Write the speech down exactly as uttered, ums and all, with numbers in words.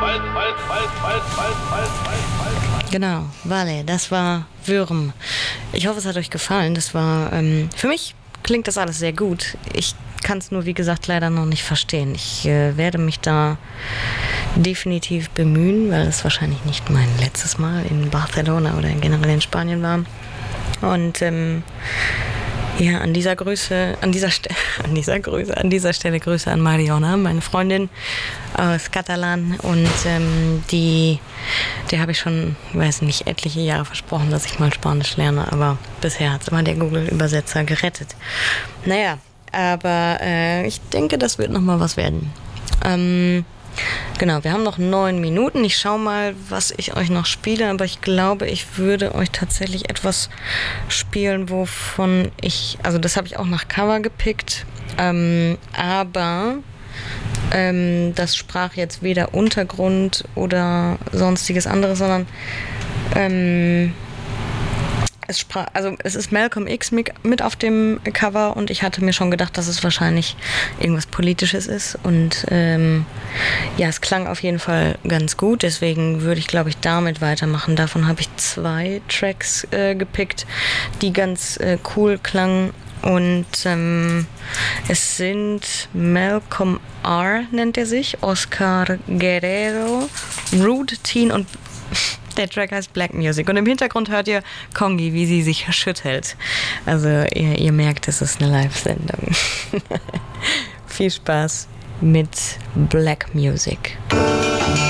Genau, Vale, das war Würm. Ich hoffe, es hat euch gefallen. Das war, ähm, für mich klingt das alles sehr gut. Ich kann es nur, wie gesagt, leider noch nicht verstehen. Ich äh, werde mich da definitiv bemühen, weil es wahrscheinlich nicht mein letztes Mal in Barcelona oder generell in Spanien war. Und ähm, ja, an dieser Grüße, an dieser Stelle, an dieser Grüße, an dieser Stelle Grüße an Mariona, meine Freundin aus Katalan, und ähm, die, der habe ich schon, weiß nicht, etliche Jahre versprochen, dass ich mal Spanisch lerne, aber bisher hat es immer der Google-Übersetzer gerettet. Naja, aber äh, ich denke, das wird nochmal was werden. Ähm, Genau, wir haben noch neun Minuten. Ich schaue mal, was ich euch noch spiele, aber ich glaube, ich würde euch tatsächlich etwas spielen, wovon ich, also das habe ich auch nach Cover gepickt, ähm, aber ähm, das sprach jetzt weder Untergrund oder sonstiges anderes, sondern ähm, es sprach, also es ist Malcolm X mit auf dem Cover, und ich hatte mir schon gedacht, dass es wahrscheinlich irgendwas Politisches ist, und ähm, ja, es klang auf jeden Fall ganz gut, deswegen würde ich, glaube ich, damit weitermachen. Davon habe ich zwei Tracks äh, gepickt, die ganz äh, cool klangen, und ähm, es sind Malcolm R. nennt er sich, Oscar Guerrero, Rude Teen, und der Track heißt Black Music, und im Hintergrund hört ihr Kongi, wie sie sich schüttelt. Also ihr, ihr merkt, es ist eine Live-Sendung. Viel Spaß mit Black Music.